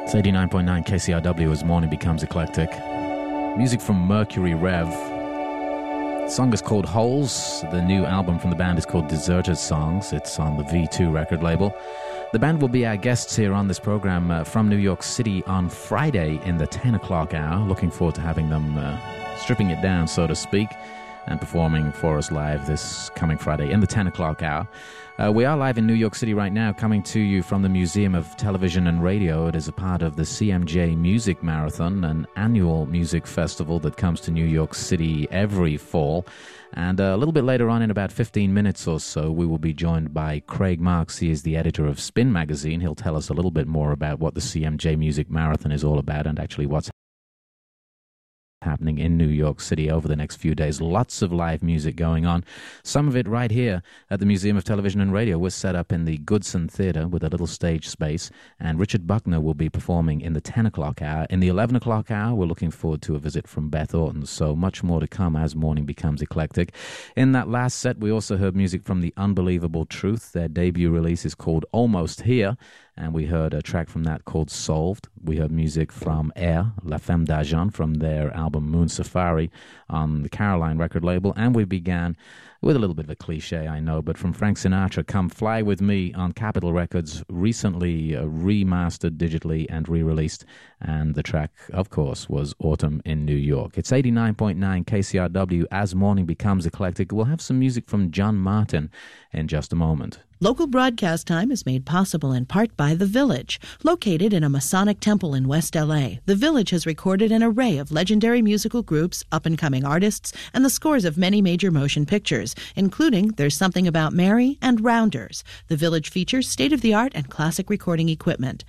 It's 89.9 KCRW as morning becomes eclectic. Music from Mercury Rev. The song is called Holes. The new album from the band is called Deserted Songs. It's on the V2 record label. The band will be our guests here on this program from New York City on Friday in the 10 o'clock hour. Looking forward to having them stripping it down, so to speak, and performing for us live this coming Friday in the 10 o'clock hour. We are live in New York City right now, coming to you from the Museum of Television and Radio. It is a part of the CMJ Music Marathon, an annual music festival that comes to New York City every fall. And a little bit later on, in about 15 minutes or so, we will be joined by Craig Marks. He is the editor of Spin Magazine. He'll tell us a little bit more about what the CMJ Music Marathon is all about and actually what's happening in New York City over the next few days. Lots of live music going on. Some of it right here at the Museum of Television and Radio. We're set up in the Goodson Theatre with a little stage space, and Richard Buckner will be performing in the 10 o'clock hour. In the 11 o'clock hour, we're looking forward to a visit from Beth Orton, so much more to come as morning becomes eclectic. In that last set, we also heard music from The Unbelievable Truth. Their debut release is called Almost Here, and we heard a track from that called Solved. We heard music from Air, La Femme d'Argent, from their album Moon Safari on the Caroline record label. And we began with a little bit of a cliche, I know, but from Frank Sinatra, Come Fly With Me on Capitol Records, recently remastered digitally and re-released. And the track, of course, was Autumn in New York. It's 89.9 KCRW. As morning becomes eclectic, we'll have some music from John Martin in just a moment. Local broadcast time is made possible in part by The Village. Located in a Masonic temple in West L.A., The Village has recorded an array of legendary musical groups, up-and-coming artists, and the scores of many major motion pictures, including There's Something About Mary and Rounders. The Village features state-of-the-art and classic recording equipment.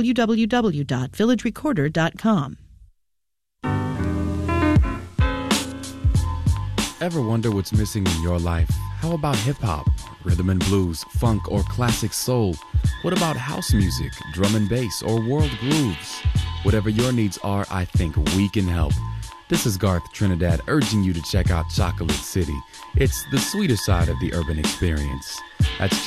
www.villagerecorder.com. Ever wonder what's missing in your life? How about hip-hop, rhythm and blues, funk, or classic soul? What about house music, drum and bass, or world grooves? Whatever your needs are, I think we can help. This is Garth Trinidad urging you to check out Chocolate City. It's the sweeter side of the urban experience. That's